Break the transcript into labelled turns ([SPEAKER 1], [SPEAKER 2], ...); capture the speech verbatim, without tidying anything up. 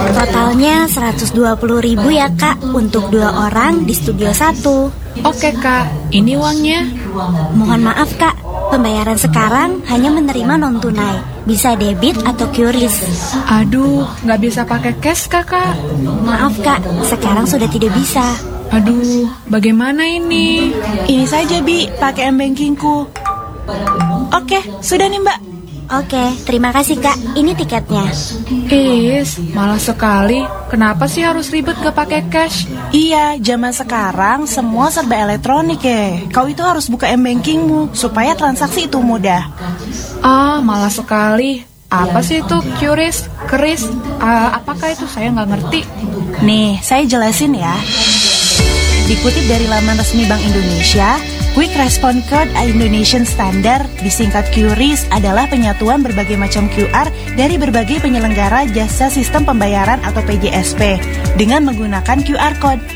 [SPEAKER 1] Totalnya seratus dua puluh ribu ya kak, untuk dua orang di studio satu.
[SPEAKER 2] Oke kak, ini uangnya.
[SPEAKER 1] Mohon maaf kak, pembayaran sekarang hanya menerima non tunai, bisa debit atau Q R I S.
[SPEAKER 2] Aduh, nggak bisa pakai cash kakak.
[SPEAKER 1] Maaf kak, sekarang sudah tidak bisa.
[SPEAKER 2] Aduh, bagaimana ini?
[SPEAKER 3] Ini saja Bi, pakai m-bankingku. Oke, sudah nih mbak.
[SPEAKER 1] Oke, terima kasih kak, ini tiketnya.
[SPEAKER 2] Is, malah sekali. Kenapa sih harus ribet gak pakai cash?
[SPEAKER 3] Iya, zaman sekarang semua serba elektronik ya. Kau itu harus buka m-bankingmu supaya transaksi itu mudah.
[SPEAKER 2] Ah, malah sekali. Apa sih itu Q R I S? Kris? Uh, apakah itu? Saya nggak ngerti.
[SPEAKER 3] Nih, saya jelasin ya. Dikutip dari laman resmi Bank Indonesia, Quick Response Code Indonesian Standard, disingkat Q R I S, adalah penyatuan berbagai macam Q R dari berbagai penyelenggara jasa sistem pembayaran atau P J S P dengan menggunakan Q R Code.